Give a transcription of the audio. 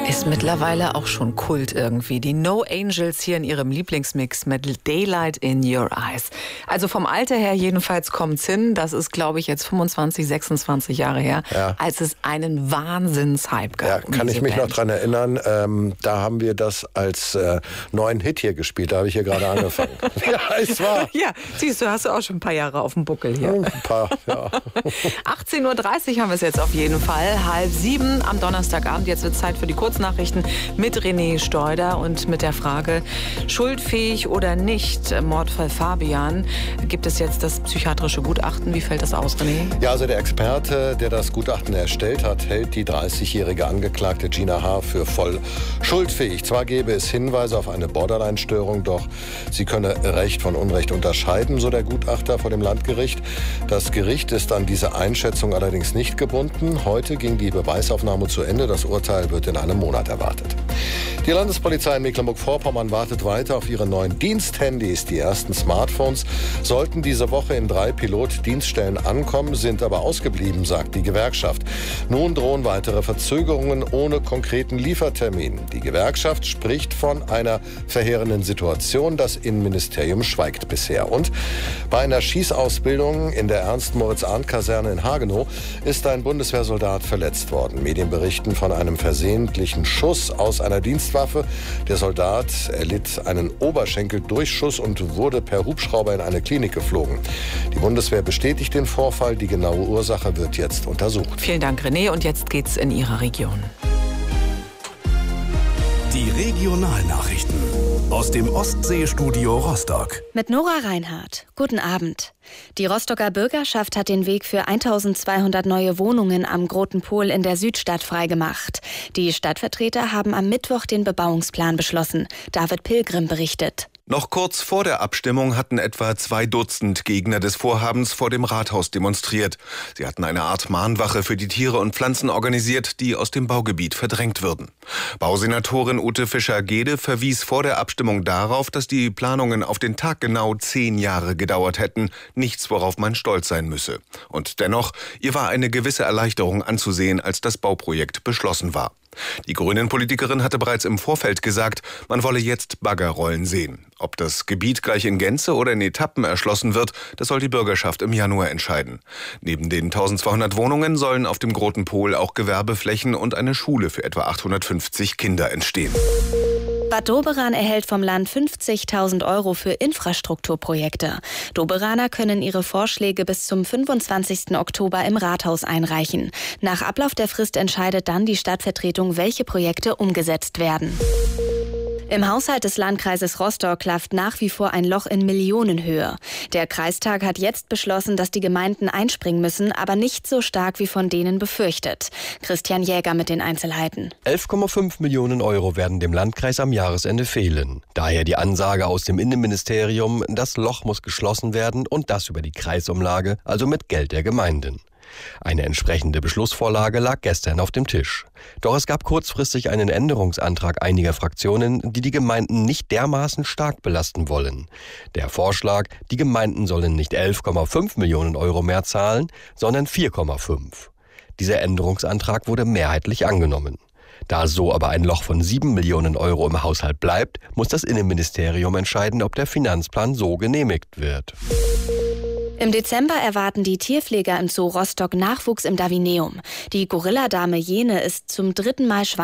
Ist mittlerweile auch schon Kult irgendwie. Die No Angels hier in ihrem Lieblingsmix mit Daylight in Your Eyes. Also vom Alter her jedenfalls kommt's hin. Das ist, glaube ich, jetzt 25, 26 Jahre her, als es einen Wahnsinnshype gab. Ja, kann ich mich noch dran erinnern. Da haben wir das als neuen Hit hier gespielt. Da habe ich hier gerade angefangen. Ja, es war. Ja, siehst du, hast du auch schon ein paar Jahre auf dem Buckel hier. Ein paar, ja. 18.30 Uhr haben wir es jetzt auf jeden Fall. 6:30 am Donnerstagabend. Jetzt wird Zeit für die Kurznachrichten mit René Steuder und mit der Frage, schuldfähig oder nicht, Mordfall Fabian. Gibt es jetzt das psychiatrische Gutachten? Wie fällt das aus, René? Ja, also der Experte, der das Gutachten erstellt hat, hält die 30-jährige Angeklagte Gina H. für voll schuldfähig. Zwar gäbe es Hinweise auf eine Borderline-Störung, doch sie könne Recht von Unrecht unterscheiden, so der Gutachter vor dem Landgericht. Das Gericht ist an diese Einschätzung allerdings nicht gebunden. Heute ging die Beweisaufnahme zu Ende. Das Urteil wird in einem Monat erwartet. Die Landespolizei in Mecklenburg-Vorpommern wartet weiter auf ihre neuen Diensthandys. Die ersten Smartphones sollten diese Woche in 3 Pilotdienststellen ankommen, sind aber ausgeblieben, sagt die Gewerkschaft. Nun drohen weitere Verzögerungen ohne konkreten Liefertermin. Die Gewerkschaft spricht von einer verheerenden Situation. Das Innenministerium schweigt bisher. Und bei einer Schießausbildung in der Ernst-Moritz-Arndt-Kaserne in Hagenow ist ein Bundeswehrsoldat verletzt worden. Medien berichten von einem versehentlichen Schuss aus einer Dienstwaffe. Der Soldat erlitt einen Oberschenkeldurchschuss und wurde per Hubschrauber in eine Klinik geflogen. Die Bundeswehr bestätigt den Vorfall. Die genaue Ursache wird jetzt untersucht. Vielen Dank, René. Und jetzt geht's in Ihre Region. Die Regionalnachrichten aus dem Ostseestudio Rostock. Mit Nora Reinhardt. Guten Abend. Die Rostocker Bürgerschaft hat den Weg für 1200 neue Wohnungen am Großen Pol in der Südstadt freigemacht. Die Stadtvertreter haben am Mittwoch den Bebauungsplan beschlossen. David Pilgrim berichtet. Noch kurz vor der Abstimmung hatten etwa 2 Dutzend Gegner des Vorhabens vor dem Rathaus demonstriert. Sie hatten eine Art Mahnwache für die Tiere und Pflanzen organisiert, die aus dem Baugebiet verdrängt würden. Bausenatorin Ute Fischer-Gede verwies vor der Abstimmung darauf, dass die Planungen auf den Tag genau 10 Jahre gedauert hätten. Nichts, worauf man stolz sein müsse. Und dennoch, ihr war eine gewisse Erleichterung anzusehen, als das Bauprojekt beschlossen war. Die Grünen-Politikerin hatte bereits im Vorfeld gesagt, man wolle jetzt Baggerrollen sehen. Ob das Gebiet gleich in Gänze oder in Etappen erschlossen wird, das soll die Bürgerschaft im Januar entscheiden. Neben den 1200 Wohnungen sollen auf dem Großen Pol auch Gewerbeflächen und eine Schule für etwa 850 Kinder entstehen. Bad Doberan erhält vom Land 50.000 € für Infrastrukturprojekte. Doberaner können ihre Vorschläge bis zum 25. Oktober im Rathaus einreichen. Nach Ablauf der Frist entscheidet dann die Stadtvertretung, welche Projekte umgesetzt werden. Im Haushalt des Landkreises Rostock klafft nach wie vor ein Loch in Millionenhöhe. Der Kreistag hat jetzt beschlossen, dass die Gemeinden einspringen müssen, aber nicht so stark wie von denen befürchtet. Christian Jäger mit den Einzelheiten. 11,5 Millionen € werden dem Landkreis am Jahresende fehlen. Daher die Ansage aus dem Innenministerium, das Loch muss geschlossen werden und das über die Kreisumlage, also mit Geld der Gemeinden. Eine entsprechende Beschlussvorlage lag gestern auf dem Tisch. Doch es gab kurzfristig einen Änderungsantrag einiger Fraktionen, die Gemeinden nicht dermaßen stark belasten wollen. Der Vorschlag, die Gemeinden sollen nicht 11,5 Millionen € mehr zahlen, sondern 4,5. Dieser Änderungsantrag wurde mehrheitlich angenommen. Da so aber ein Loch von 7 Millionen € im Haushalt bleibt, muss das Innenministerium entscheiden, ob der Finanzplan so genehmigt wird. Im Dezember erwarten die Tierpfleger im Zoo Rostock Nachwuchs im Davineum. Die Gorilladame Jene ist zum 3. Mal schwanger.